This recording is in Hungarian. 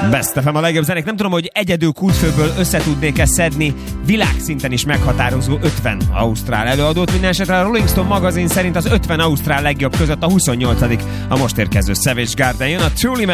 Best FM a legjobb zenék. Nem tudom, hogy egyedül kultfőből összetudnék-e szedni világszinten is meghatározó 50 ausztrál előadót. Minden esetre a Rolling Stone magazin szerint az 50 ausztrál legjobb között a 28. a most érkező Savage Garden jön. A Truly